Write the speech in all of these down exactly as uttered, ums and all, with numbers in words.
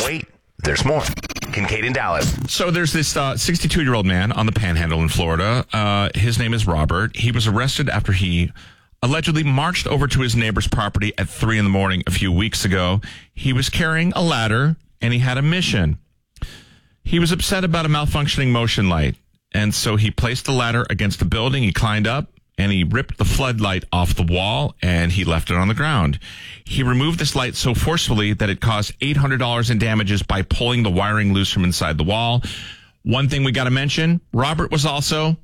Wait, there's more. Kincaid in Dallas. So there's this uh, sixty-two-year-old man on the Panhandle in Florida. Uh, his name is Robert. He was arrested after he allegedly marched over to his neighbor's property at three in the morning a few weeks ago. He was carrying a ladder, and he had a mission. He was upset about a malfunctioning motion light, and so he placed the ladder against a building. He climbed up, and he ripped the floodlight off the wall, and he left it on the ground. He removed this light so forcefully that it caused eight hundred dollars in damages by pulling the wiring loose from inside the wall. One thing we got to mention, Robert was also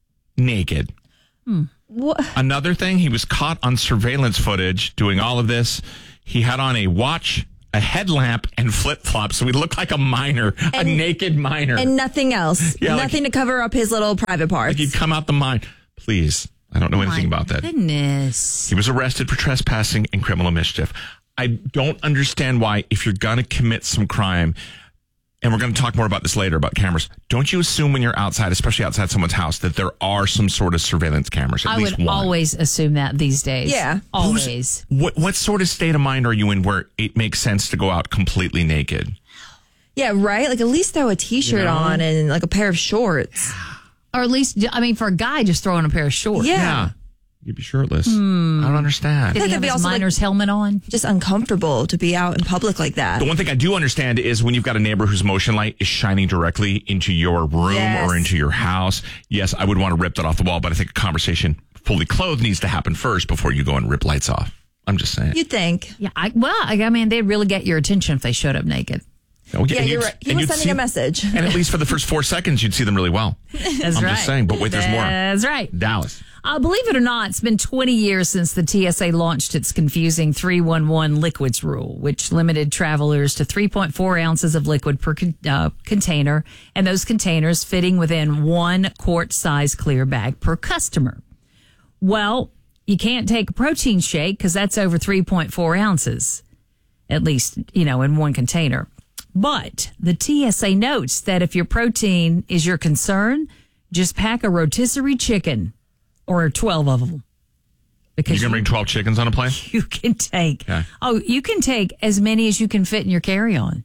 naked. Hmm. What? Another thing, he was caught on surveillance footage doing all of this. He had on a watch, a headlamp, and flip-flops, so he looked like a miner, and, a naked miner. And nothing else. Yeah, nothing like, to cover up his little private parts. Like he'd come out the mine. Please. I don't know oh anything about that. Goodness. He was arrested for trespassing and criminal mischief. I don't understand why, if you're going to commit some crime, and we're going to talk more about this later about cameras, don't you assume when you're outside, especially outside someone's house, that there are some sort of surveillance cameras? At I least would one. always assume that these days. Yeah. Always. Who's, what, what sort of state of mind are you in where it makes sense to go out completely naked? Yeah, right? Like at least throw a t-shirt You know? on and like a pair of shorts. Or at least, I mean, for a guy, just throwing a pair of shorts. Yeah. Yeah. You'd be shirtless. I don't understand. Did I he think have it'd be his also, like- miner's helmet on? Just uncomfortable to be out in public like that. The one thing I do understand is when you've got a neighbor whose motion light is shining directly into your room Yes. or into your house. Yes, I would want to rip that off the wall, but I think a conversation fully clothed needs to happen first before you go and rip lights off. I'm just saying. You'd think. Yeah. I, well, I mean, they'd really get your attention if they showed up naked. Oh, Yeah, and you're you'd- right. He and was you'd sending see- a message. And at least for the first four seconds, you'd see them really well. That's I'm right. just saying, but wait, there's more. That's right. Dallas. Uh, believe it or not, it's been twenty years since the T S A launched its confusing three one one liquids rule, which limited travelers to three point four ounces of liquid per con- uh, container, and those containers fitting within one quart-size clear bag per customer. Well, you can't take a protein shake because that's over three point four ounces, at least, you know, in one container. But the T S A notes that if your protein is your concern, just pack a rotisserie chicken or twelve of them. Because You can bring twelve chickens on a plane? you can take, Okay. oh, you can take as many as you can fit in your carry-on.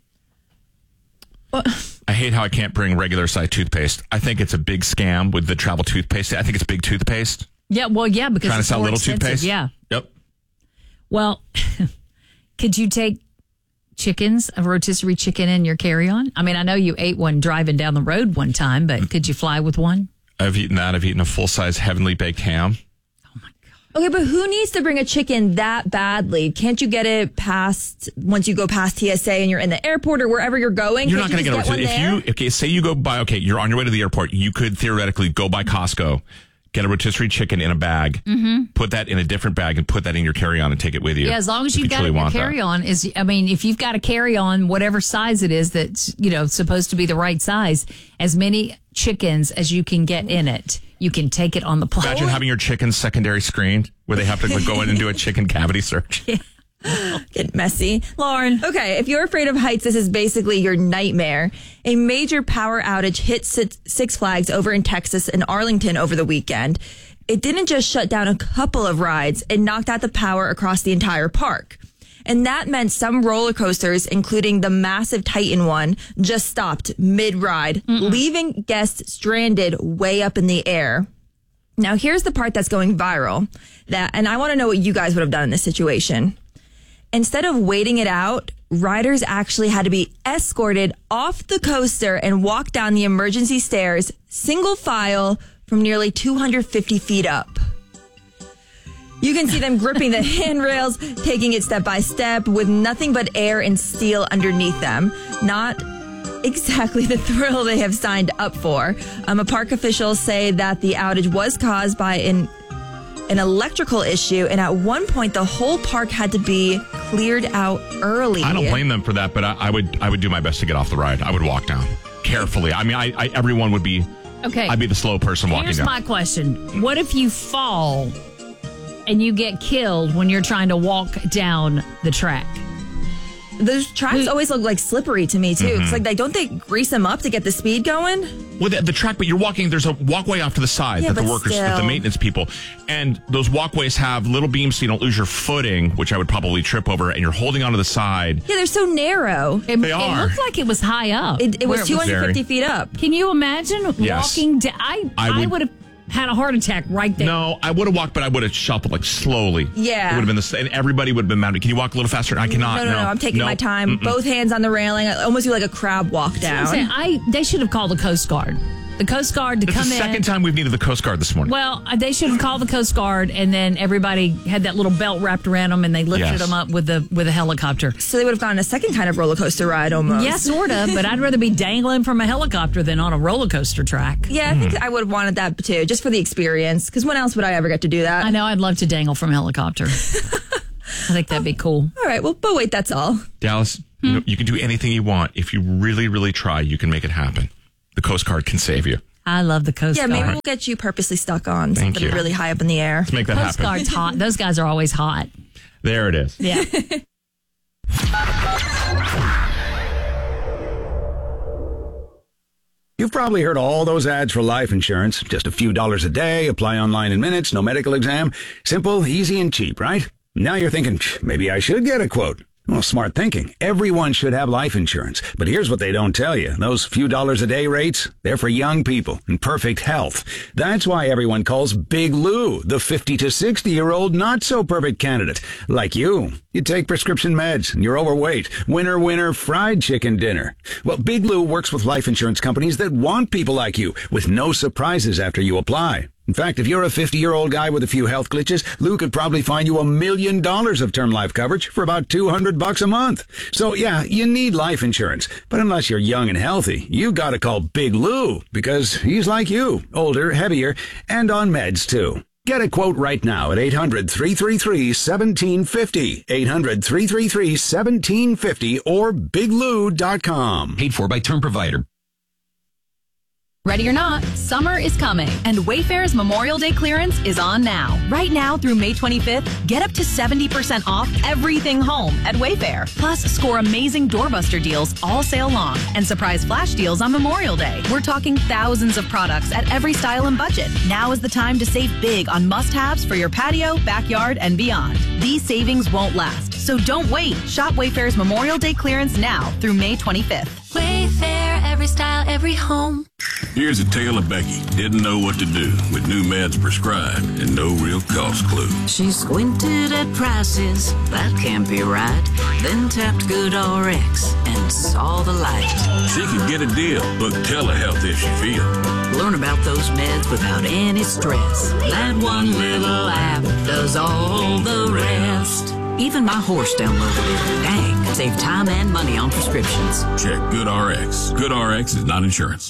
I hate how I can't bring regular size toothpaste. I think it's a big scam with the travel toothpaste. I think it's big toothpaste. Yeah, well, yeah, because Trying to it's sell more little expensive. toothpaste? Yeah. Yep. Well, could you take chickens, a rotisserie chicken in your carry-on? I mean, I know you ate one driving down the road one time, but could you fly with one? I've eaten that. I've eaten a full-size heavenly baked ham. Okay, but who needs to bring a chicken that badly? Can't you get it past, once you go past T S A and you're in the airport or wherever you're going? You're Can't not going to you get just a rotisserie. one If there? you, okay, say you go by, okay, you're on your way to the airport. You could theoretically go by Costco, get a rotisserie chicken in a bag, mm-hmm. put that in a different bag and put that in your carry-on and take it with you. Yeah, as long as if you've you got truly it in your want that. carry-on. Is I mean, if you've got a carry-on, whatever size it is that's, you know, supposed to be the right size, as many chickens as you can get in it, you can take it on the plane. Imagine having your chickens secondary screened where they have to like, go in and do a chicken cavity search. Get messy. Lauren. Okay, if you're afraid of heights, this is basically your nightmare. A major power outage hit Six Flags over in Texas and Arlington over the weekend. It didn't just shut down a couple of rides, it knocked out the power across the entire park. And that meant some roller coasters, including the massive Titan one, just stopped mid-ride, leaving guests stranded way up in the air. Now, here's the part that's going viral, that, and I want to know what you guys would have done in this situation. Instead of waiting it out, riders actually had to be escorted off the coaster and walk down the emergency stairs, single file, from nearly two hundred fifty feet up. You can see them gripping the handrails, taking it step by step with nothing but air and steel underneath them. Not exactly the thrill they have signed up for. Um, a park officials say that the outage was caused by an an electrical issue, and at one point the whole park had to be cleared out early. I don't blame them for that, but I, I would I would do my best to get off the ride. I would walk down carefully. I mean, I, I everyone would be. Okay. I'd be the slow person walking Here's down. my question. What if you fall and you get killed when you're trying to walk down the track? Those tracks always look like slippery to me too. Mm-hmm. It's like they don't they grease them up to get the speed going? Well, the, the track, but you're walking, there's a walkway off to the side Yeah, that the but workers, still. that the maintenance people, and those walkways have little beams so you don't lose your footing, which I would probably trip over, and you're holding onto the side. Yeah, they're so narrow. It, They it are. looked like it was high up. It, it Where was two hundred fifty very- feet up. Can you imagine Yes. walking down? I, I I would- would have had a heart attack right there. No, I would have walked, but I would have shuffled like slowly. Yeah. It would have been the same, and everybody would have been mounted. Can you walk a little faster? I cannot. No, no, no, I'm taking no. my time. Mm-mm. Both hands on the railing. I almost do like a crab walk I'm down. saying, I they should have called the Coast Guard. The Coast Guard to That's come the in. second time we've needed the Coast Guard this morning. Well, uh, they should have called the Coast Guard, and then everybody had that little belt wrapped around them, and they lifted Yes. them up with the with a helicopter. So they would have gotten a second kind of roller coaster ride almost. Yeah, sort of, but I'd rather be dangling from a helicopter than on a roller coaster track. Yeah, I think I would have wanted that too, just for the experience. Because when else would I ever get to do that? I know I'd love to dangle from a helicopter. I think that'd be cool. All right, well, but wait, that's all. Dallas, you, know, you can do anything you want. If you really, really try, you can make it happen. The Coast Guard can save you. I love the Coast Yeah, Guard. maybe we'll get you purposely stuck on Thank something you. really high up in the air. Let's make that Coast happen. Guard's hot. Those guys are always hot. There it is. Yeah. You've probably heard all those ads for life insurance. Just a few dollars a day, apply online in minutes, no medical exam. Simple, easy, and cheap, right? Now you're thinking, maybe I should get a quote. Well, smart thinking. Everyone should have life insurance. But here's what they don't tell you. Those few dollars a day rates, they're for young people in perfect health. That's why everyone calls Big Lou the fifty to sixty year old not so perfect candidate. Like you. You take prescription meds and you're overweight. Winner, winner, fried chicken dinner. Well, Big Lou works with life insurance companies that want people like you with no surprises after you apply. In fact, if you're a fifty-year-old guy with a few health glitches, Lou could probably find you a million dollars of term life coverage for about two hundred bucks a month. So yeah, you need life insurance. But unless you're young and healthy, you gotta call Big Lou because he's like you, older, heavier, and on meds too. Get a quote right now at eight hundred, three three three, one seven five zero, eight hundred, three three three, one seven five zero, or big lou dot com. Paid for by Term Provider. Ready or not, summer is coming, and Wayfair's Memorial Day clearance is on now. Right now through May twenty-fifth, get up to seventy percent off everything home at Wayfair. Plus, score amazing doorbuster deals all sale long and surprise flash deals on Memorial Day. We're talking thousands of products at every style and budget. Now is the time to save big on must-haves for your patio, backyard, and beyond. These savings won't last, so don't wait. Shop Wayfair's Memorial Day clearance now through May twenty-fifth. Wayfair, every style, every home. Here's a tale of Becky. Didn't know what to do with new meds prescribed and no real cost clue. She squinted at prices, that can't be right. Then tapped GoodRx and saw the light. She could get a deal. Book telehealth if she feels. Learn about those meds without any stress. That one little app does all the rest. Even my horse downloaded it. Dang, save time and money on prescriptions. Check GoodRx. GoodRx is not insurance.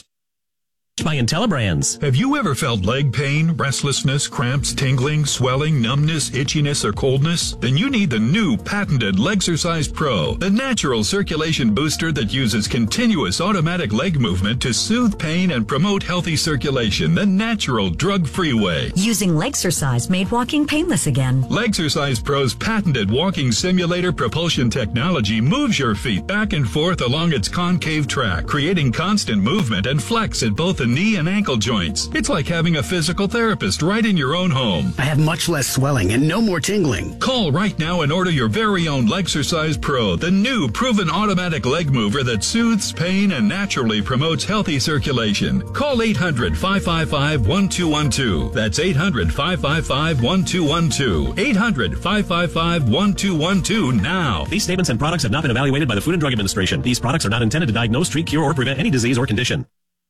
By IntelliBrands. Have you ever felt leg pain, restlessness, cramps, tingling, swelling, numbness, itchiness, or coldness? Then you need the new patented Legsercise Pro, the natural circulation booster that uses continuous automatic leg movement to soothe pain and promote healthy circulation the natural drug-free way. Using Legsercise made walking painless again. Legsercise Pro's patented walking simulator propulsion technology moves your feet back and forth along its concave track, creating constant movement and flex at both the knee and ankle joints. It's like having a physical therapist right in your own home. I have much less swelling and no more tingling. Call right now and order your very own Legsercise Pro, the new proven automatic leg mover that soothes pain and naturally promotes healthy circulation. Call eight hundred, five five five, one two one two. That's eight hundred, five five five, one two one two. eight hundred, five five five, one two one two now. These statements and products have not been evaluated by the Food and Drug Administration. These products are not intended to diagnose, treat, cure, or prevent any disease or condition.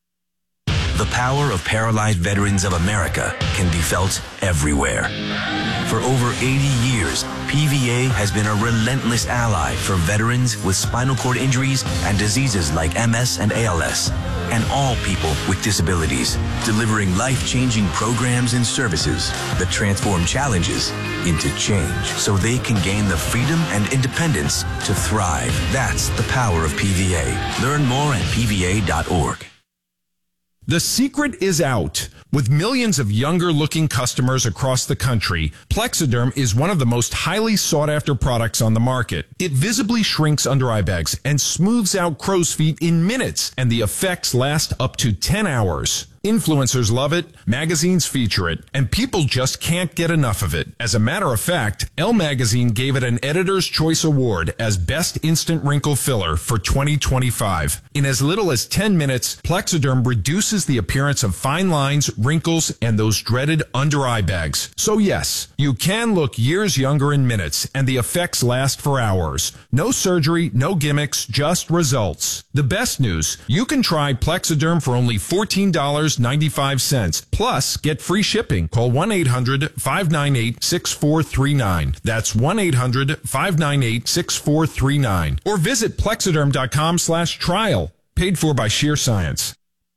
The power of paralyzed veterans of America can be felt everywhere. For over eighty years, P V A has been a relentless ally for veterans with spinal cord injuries and diseases like M S and A L S, and all people with disabilities, delivering life-changing programs and services that transform challenges into change so they can gain the freedom and independence to thrive. That's the power of P V A. Learn more at P V A dot org. The secret is out. With millions of younger-looking customers across the country, Plexiderm is one of the most highly sought-after products on the market. It visibly shrinks under-eye bags and smooths out crow's feet in minutes, and the effects last up to ten hours. Influencers love it, magazines feature it, and people just can't get enough of it. As a matter of fact, Elle Magazine gave it an Editor's Choice Award as Best Instant Wrinkle Filler for twenty twenty-five. In as little as ten minutes, Plexiderm reduces the appearance of fine lines, wrinkles, and those dreaded under-eye bags. So yes, you can look years younger in minutes, and the effects last for hours. No surgery, no gimmicks, just results. The best news, you can try Plexiderm for only fourteen dollars and ninety-five cents. Plus, get free shipping. Call one eight hundred five nine eight six four three nine. That's one eight hundred five nine eight six four three nine. Or visit plexiderm.com slash trial. Paid for by Sheer Science.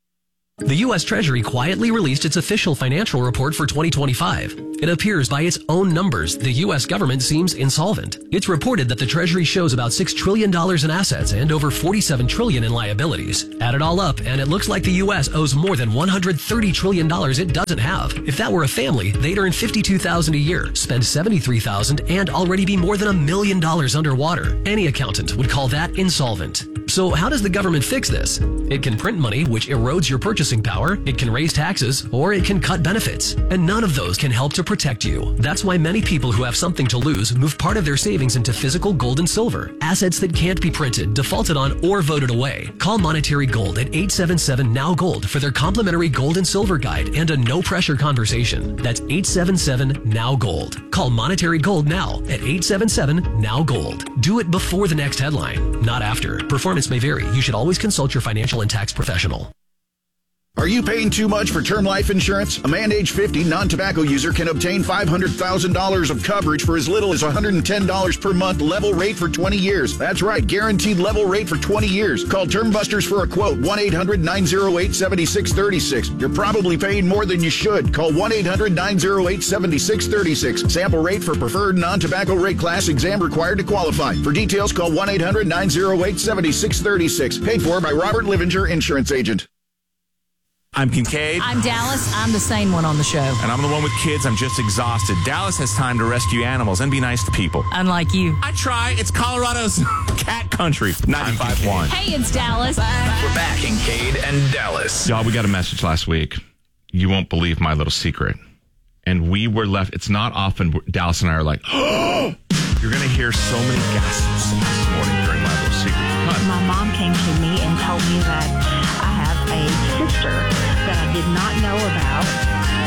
The U S Treasury quietly released its official financial report for twenty twenty-five. It appears by its own numbers the U S government seems insolvent. It's reported that the Treasury shows about six trillion dollars in assets and over forty-seven trillion dollars in liabilities. Add it all up, and it looks like the U S owes more than one hundred thirty trillion dollars it doesn't have. If that were a family, they'd earn fifty-two thousand dollars a year, spend seventy-three thousand dollars, and already be more than a million dollars underwater. Any accountant would call that insolvent. So how does the government fix this? It can print money, which erodes your purchasing power, it can raise taxes, or it can cut benefits. And none of those can help to protect you. That's why many people who have something to lose move part of their savings into physical gold and silver, assets that can't be printed, defaulted on, or voted away. Call Monetary Gold at eight seven seven N O W Gold for their complimentary gold and silver guide and a no-pressure conversation. That's eight seven seven N O W Gold. Call Monetary Gold now at eight seven seven N O W Gold. Do it before the next headline, not after. Performance may vary. You should always consult your financial and tax professional. Are you paying too much for term life insurance? A man age fifty non-tobacco user can obtain five hundred thousand dollars of coverage for as little as one hundred ten dollars per month, level rate for twenty years. That's right, guaranteed level rate for twenty years. Call Term Busters for a quote, one eight hundred nine oh eight seven six three six. You're probably paying more than you should. Call one eight hundred nine oh eight seven six three six. Sample rate for preferred non-tobacco rate class, exam required to qualify. For details, call one eight hundred nine oh eight seven six three six. Paid for by Robert Livinger, Insurance Agent. I'm Kincaid. I'm Dallas. I'm the sane one on the show. And I'm the one with kids. I'm just exhausted. Dallas has time to rescue animals and be nice to people. Unlike you. I try. It's Colorado's cat country. ninety-five point one. Hey, it's Dallas. We're back, Kincaid and Dallas. Y'all, we got a message last week. You won't believe my little secret. And we were left, it's not often Dallas and I are like, oh, you're going to hear so many gasps this morning during my little secret. Huh. My mom came to me and told me that I have a sister that I did not know about.